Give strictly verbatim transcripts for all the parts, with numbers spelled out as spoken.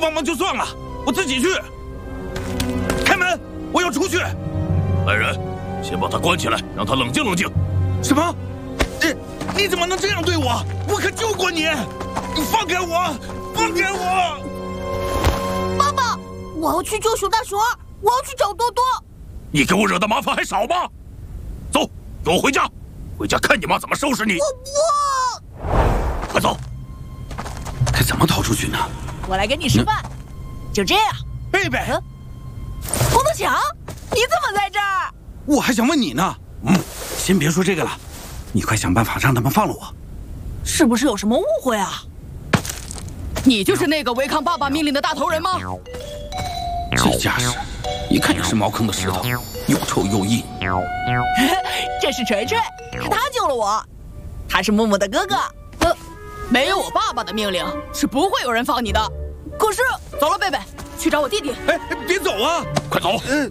帮忙就算了，我自己去。开门，我要出去。 来人，先把他关起来，让他冷静冷静。 什么？你你怎么能这样对我？我可救过你！你放开我！放开我！ 爸爸，我要去救熊大熊二，我要去找多多。 你给我惹的麻烦还少吗？走，给我回家，回家看你妈怎么收拾你！ 我不。 快走！ 该怎么逃出去呢？ 我来给你示范，嗯、就这样。 贝贝， 嗯、洪德强，你怎么在这儿？ 我还想问你呢。嗯，先别说这个了，你快想办法让他们放了我。 是不是有什么误会啊？ 你就是那个违抗爸爸命令的大头人吗？ 这架势，一看就是茅坑的石头，又臭又硬。 这是锤锤，是他救了我，他是木木的哥哥。 呃，没有我爸爸的命令，是不会有人放你的。可是，走了，贝贝，去找我弟弟。 哎，别走啊！ 快走！ 嗯。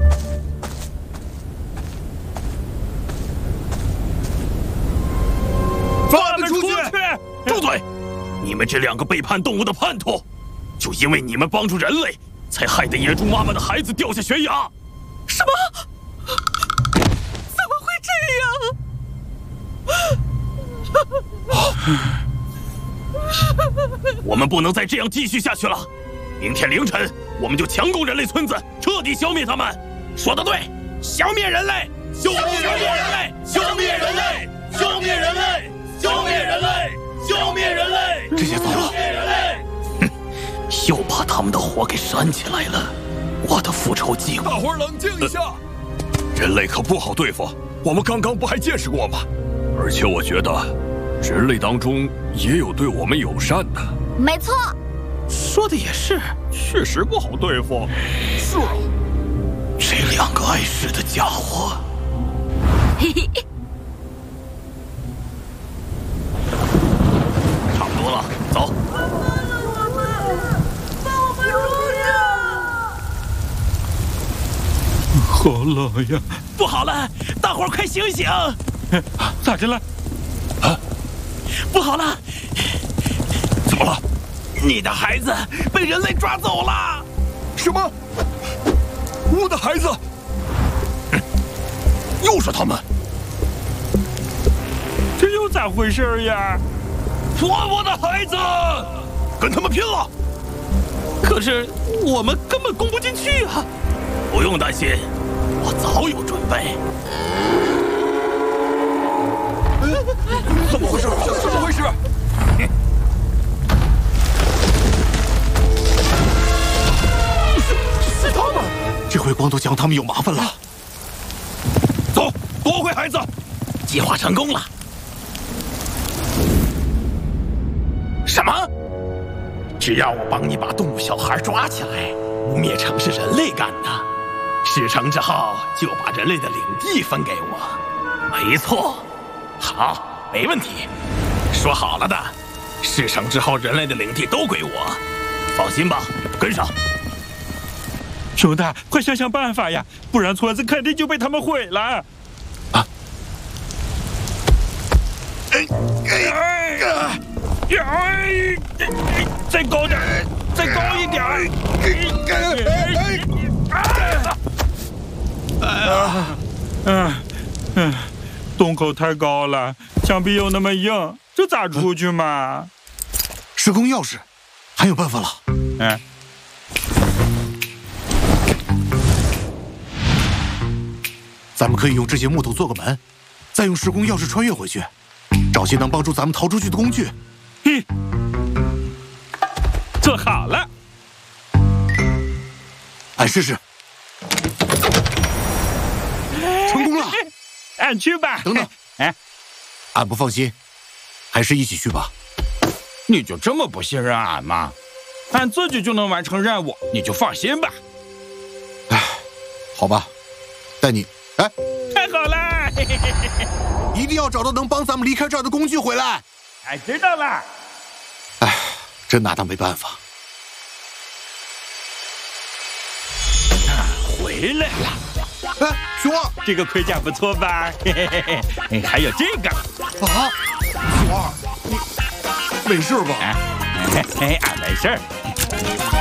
放他们出去！住嘴！你们这两个背叛动物的叛徒，就因为你们帮助人类，才害得野猪妈妈的孩子掉下悬崖。 什么？怎么会这样？我们不能再这样继续下去了。明天凌晨，我们就强攻人类村子，彻底消灭他们。说得对，消灭人类！消灭人类！消灭人类！消灭人类！消灭人类！消灭人类！ 这下糟了！ 哼，又把他们的火给煽起来了。我的复仇计划。 大伙儿冷静一下，呃、 人类可不好对付。我们刚刚不还见识过吗？而且我觉得，人类当中也有对我们友善的。 没错， 说的也是， 确实不好对付。 是啊， 这两个碍事的家伙。 嘿嘿。 差不多了，走。 好冷呀！ 不好了，大伙儿快醒醒！ 咋的了？ 啊！ 不好了！ 怎么了？ 你的孩子被人类抓走了！ 什么？我的孩子？ 嗯、又是他们！ 这又咋回事呀？ 还我的孩子！跟他们拼了！ 可是我们根本攻不进去啊！ 不用担心，我早有准备。 怎么回事？怎么回事？ 是他们！这回光头强他们有麻烦了。走，夺回孩子！计划成功了。什么？只要我帮你把动物小孩抓起来，污蔑城是人类干的，事成之后就把人类的领地分给我。没错。好，没问题。说好了的，事成之后人类的领地都归我。放心吧，跟上。 熊大，快想想办法呀，不然村子肯定就被他们毁了。啊！哎哎哎！哎！再高点，再高一点！啊！嗯嗯，洞口太高了，墙壁又那么硬，这咋出去嘛？ 时空钥匙，还有办法了。 嗯。 咱们可以用这些木头做个门，再用时空钥匙穿越回去，找些能帮助咱们逃出去的工具。 嘿，做好了， 俺试试。成功了， 俺去吧。 等等， 哎， 俺不放心，还是一起去吧。 你就这么不信任俺吗？俺自己就能完成任务，你就放心吧。 哎，好吧，带你。哎， 太好了！嘿嘿嘿嘿， 一定要找到能帮咱们离开这儿的工具回来。 俺知道了。 哎，真拿他没办法。 啊，回来了。 哎，熊二， 这个盔甲不错吧？嘿嘿嘿嘿，还有这个。 啊，熊二，你没事吧？ 啊，嘿嘿，俺没事。